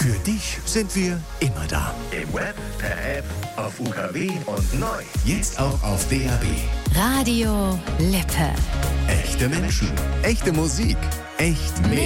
Für dich sind wir immer da. Im Web, per App, auf UKW und neu. Jetzt auch auf DAB. Radio Lippe. Echte Menschen, echte Musik, echt